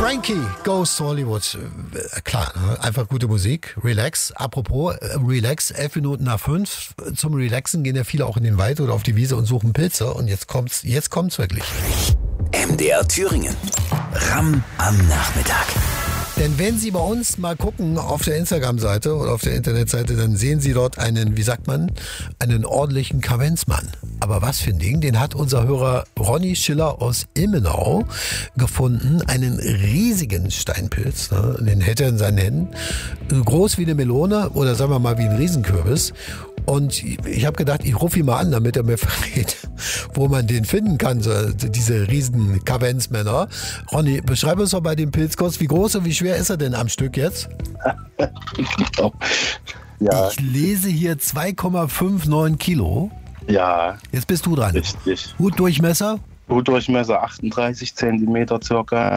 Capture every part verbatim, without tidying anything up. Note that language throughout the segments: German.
Frankie Goes to Hollywood. Äh, klar, ne? Einfach gute Musik. Relax. Apropos, äh, Relax. Elf Minuten nach fünf. Zum Relaxen gehen ja viele auch in den Wald oder auf die Wiese und suchen Pilze. Und jetzt kommt's, jetzt kommt's wirklich. M D R Thüringen. Ramm am Nachmittag. Denn wenn Sie bei uns mal gucken auf der Instagram-Seite oder auf der Internetseite, dann sehen Sie dort einen, wie sagt man, einen ordentlichen Kavenzmann. Aber was für ein Ding, den hat unser Hörer Ronny Schiller aus Ilmenau gefunden. Einen riesigen Steinpilz, ne? Den hält er in seinen Händen. Groß wie eine Melone oder sagen wir mal wie ein Riesenkürbis. Und ich habe gedacht, ich rufe ihn mal an, damit er mir verrät, wo man den finden kann, so, diese riesen Kavenzmänner. Ronny, beschreib uns doch bei dem Pilz kurz, wie groß und wie schwer ist er denn am Stück jetzt? Ja. Ich lese hier zwei Komma neunundfünfzig Kilo. Ja. Jetzt bist du dran. Richtig. Hutdurchmesser? Hutdurchmesser achtunddreißig Zentimeter circa.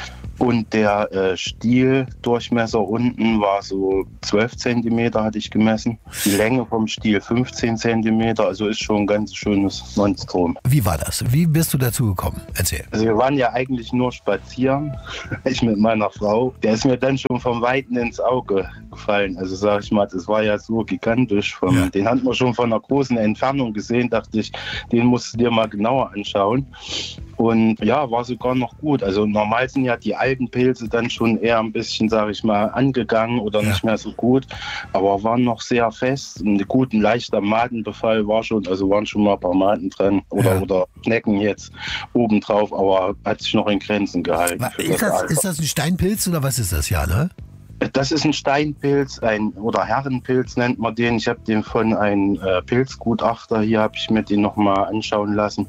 Und der äh, Stieldurchmesser unten war so zwölf Zentimeter, hatte ich gemessen. Die Länge vom Stiel fünfzehn Zentimeter, also ist schon ein ganz schönes Monstrum. Wie war das? Wie bist du dazu gekommen? Erzähl. Also wir waren ja eigentlich nur spazieren, ich mit meiner Frau. Der ist mir dann schon vom Weiten ins Auge gefallen. Also sag ich mal, das war ja so gigantisch. Vom, Ja. Den hatten wir schon von einer großen Entfernung gesehen, dachte ich, den musst du dir mal genauer anschauen. Und ja, war sogar noch gut. Also normal sind ja die alten Pilze dann schon eher ein bisschen, sage ich mal, angegangen oder Ja. nicht mehr so gut. Aber waren noch sehr fest. Ein guter, leichter Madenbefall war schon, also waren schon mal ein paar Maden dran oder, Ja. oder Knecken jetzt obendrauf, aber hat sich noch in Grenzen gehalten. Wa- für Ist das, Alter. ist das ein Steinpilz oder was ist das? Ja, ne? Das ist ein Steinpilz, ein oder Herrenpilz nennt man den. Ich habe den von einem äh, Pilzgutachter, hier habe ich mir den nochmal anschauen lassen.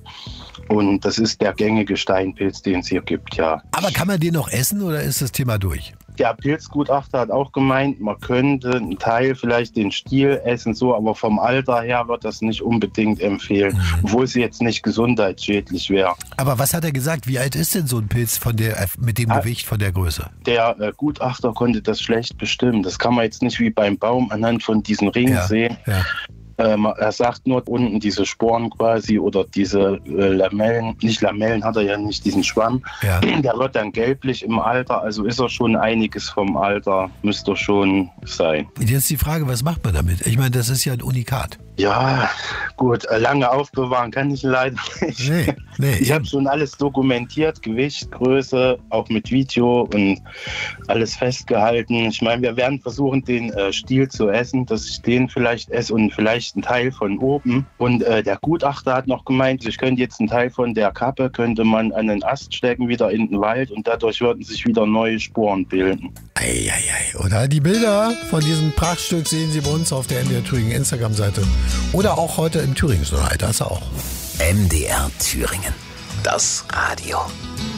Und das ist der gängige Steinpilz, den es hier gibt, ja. Aber kann man den noch essen oder ist das Thema durch? Der Pilzgutachter hat auch gemeint, man könnte einen Teil vielleicht den Stiel essen, so, aber vom Alter her wird das nicht unbedingt empfehlen, Mhm. obwohl es jetzt nicht gesundheitsschädlich wäre. Aber was hat er gesagt? Wie alt ist denn so ein Pilz von der, äh, mit dem Ah. Gewicht von der Größe? Der äh, Gutachter konnte das schlecht bestimmen. Das kann man jetzt nicht wie beim Baum anhand von diesen Ringen Ja, sehen. ja. Ähm, er sagt nur unten diese Sporen quasi oder diese äh, Lamellen, nicht Lamellen hat er ja nicht, diesen Schwamm. Ja. Der wird dann gelblich im Alter, also ist er schon einiges vom Alter, müsste er schon sein. Und jetzt die Frage, was macht man damit? Ich meine, das ist ja ein Unikat. Ja, gut, äh, lange aufbewahren kann ich leider nicht. Nee, nee. Ich habe schon alles dokumentiert, Gewicht, Größe, auch mit Video und alles festgehalten. Ich meine, wir werden versuchen, den äh, Stiel zu essen, dass ich den vielleicht esse und vielleicht einen Teil von oben. Und äh, der Gutachter hat noch gemeint, ich könnte jetzt einen Teil von der Kappe, könnte man an den Ast stecken, wieder in den Wald und dadurch würden sich wieder neue Sporen bilden. Eieiei. Oder die Bilder von diesem Prachtstück sehen Sie bei uns auf der M D R Thüringen Instagram-Seite. Oder auch heute im Thüringen Journal, da ist er auch. M D R Thüringen. Das Radio.